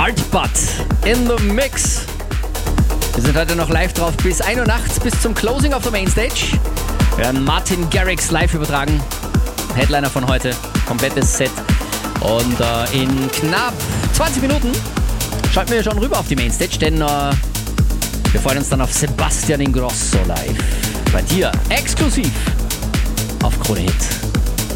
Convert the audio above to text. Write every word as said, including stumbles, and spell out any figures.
Hardbutt in the Mix. Wir sind heute noch live drauf bis ein Uhr nachts, bis zum Closing of the Mainstage. Wir werden Martin Garrix live übertragen. Headliner von heute, komplettes Set. Und äh, in knapp zwanzig Minuten schalten wir schon rüber auf die Mainstage, denn äh, wir freuen uns dann auf Sebastian Ingrosso live. Bei dir, exklusiv auf Krone Hit.